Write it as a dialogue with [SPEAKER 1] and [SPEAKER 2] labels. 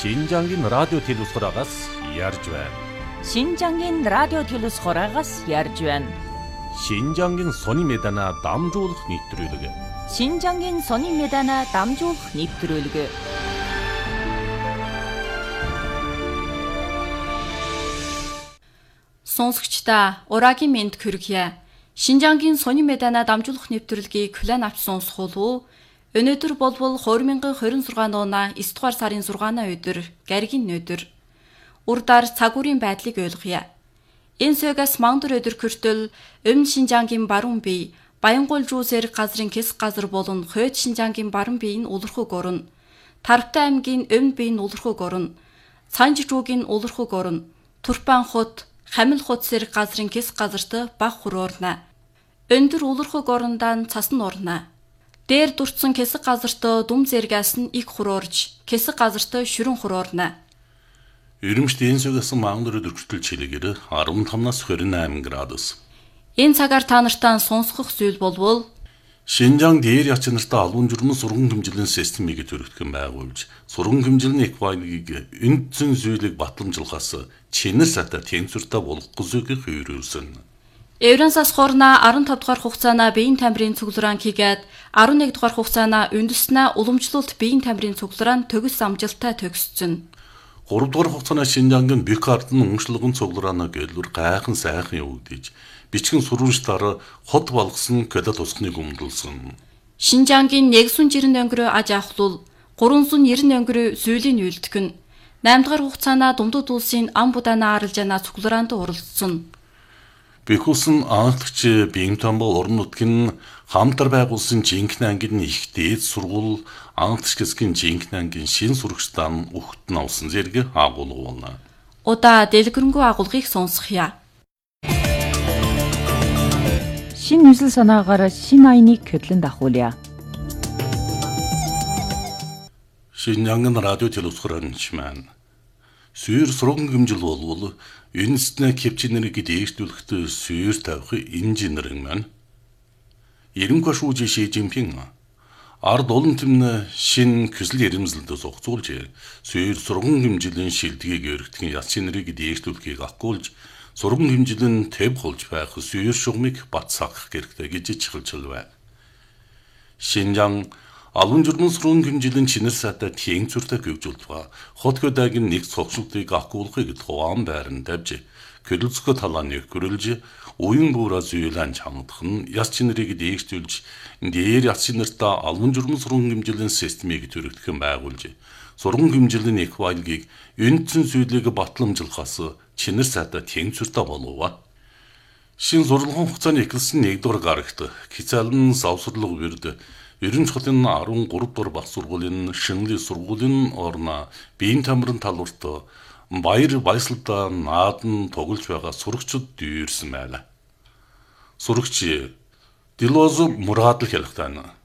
[SPEAKER 1] Шинжангийн радио телевизхораагаас ярьж байна.
[SPEAKER 2] Шинжангийн радио телевизхораагаас ярьж байна.
[SPEAKER 1] Шинжангийн сони медана дамжуулах нэвтрүүлэг.
[SPEAKER 2] Шинжангийн сони медана дамжуулах нэвтрүүлэг.
[SPEAKER 3] Сонсогчдаа ураагийн мэнд хүргье. Шинжангийн сони медана дамжуулах нэвтрүүлгийг хүлээн авч сонсох уу? Өнөөдөр болбол 2026 оны 9 дугаар сарын 6-ны өдөр Гаригийн өдөр. Урдаар цагуурийн байдлыг ойлгоё. Энэ сөгөөс мангар өдөр хүртэл өмнө Шинжангийн баруун бие, Баянгуул жүүсээр газрын хэсэг газар болон Хойд Шинжангийн баруун биеийн улархуг орно. Тарвтай аймгийн өмнө биеийн улархуг орно. Цанж жуугийн улархуг орно. Турпан хот, Хамил хот зэрэг газрын хэсэг газарт баг хур орно. Өндөр улархуг орондоо цас нь орно. Дээр дурдсан хэсэг газарт дүм зэргээс нь их хур орж, хэсэг газарт шүрэн хур орно.
[SPEAKER 1] Ерөнхийдөө энэ сөгөөс мангар өдөр хүртэл чилээгэр 15-наас 28 градус.
[SPEAKER 3] Энэ цагаар та нартаа сонсгох зүйл болвол
[SPEAKER 1] Шинжаан дээр яч нартай албан журмын сурган хэмжээний системийг төрөгдгөн байгуулж, сурган хэмжээний эквайныг үндсэн зүйлийг батламжуулахаас чинэр сата тэнцвэртэй болох гэзүүгийг хөвөрүүлсэн.
[SPEAKER 3] Еврансаас хорна 15 дугаар хугацаана биеийн тамирын цуглараан хийгээд 11 дугаар хугацаана үндэснэ уламжлалт биеийн тамирын цуглараан төгс амжилттай төгссөн.
[SPEAKER 1] 3 дугаар хугацаана Шинжаангийн бик ардны уншлагын цуглараана гэлүр гайхан сайхан явагдаж, бичгэн сурвалжтаар хот болгосон кодод тусахныг өмдүүлсэн.
[SPEAKER 3] Шинжаангийн нэгсүн жирэн өнгөрөө аж ахлуул 390 өнгөрөө зүйлийн үйлдэгэн 8 дугаар хугацаана Думдуд улсын ам будаана аралж яна цуглараанд оролцсон.
[SPEAKER 1] Бэхүүлсэн анхдагч биеийн тамбо орон нутгийн хамтар байгуулсан жинхэнэ ангид их дээд сургууль анхдагч хэсгийн жинхэнэ ангийн шин сурагчдаа ухт навсан зэрэг агуулгуулна.
[SPEAKER 3] Удаа дэлгэрэнгүй агуулгыг сонсхъя.
[SPEAKER 2] Шин нүсэл санаагаар шин айныг хөдлөн дахуулъя.
[SPEAKER 1] Шинжангийн радио телевизхоранч маань сүйр сурган хэмжил болвол үндэснэ кепчинэрийг дээшлүүлэхдээ сүйр тавих инженерэн маань Ерөнхий шүүж Ши Жинпин ард улам тэмнэ шин көсөл ирэмзэлдээс угцуулж сүйр сурган хэмжилийн шилдгийг өргөдгөн яц шинэрийг дээшлүүлэхийг ахгуулж сурган хэмжилэн төв болж байх сүйр шугамыг бат сагах хэрэгтэй гэж чихэлжил байна. Шинжаан албан журмын сурган хэмжилэн чинэр сата тэнцвэртэй хөгжүүлдэг. Хот хөдөөгийн нэг цогцлтыг ахгуулахыг тухайн байранд тавьж, көлөцгөө талааны хөрөлж, уян буураа зөөлөн чамдах нь яс чинэрийг дээшлүүлж, дээр яс чинэртээ албан журмын сурган хэмжилэн системийг төрөгдөх юм байгуулж, сурган хэмжилэн эквайлгийг үндсэн зүйлийг батламжуулахаас чинэр сата тэнцвэртэй болов. Шин сурлагын хугацааны эхэлсэн 1 дугаар гарагт Кицалн савсарлаг бэрд Ерөн чухлын 13 дугаар бах сургуулийн шинэлийн сургуулийн орно биеийн тамирын талбарт баяр баясгалдаа наадан тоглож байгаа сурагчид дүүрсэн байна. Сурагч Дилоз Мурад хэлэхтэн